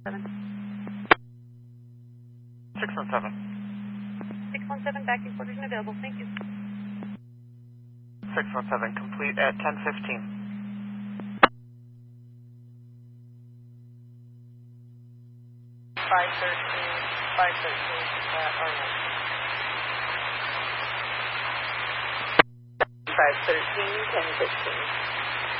617. 617, back reportation available. Thank you. 617, complete at 10:15. 513, 1015.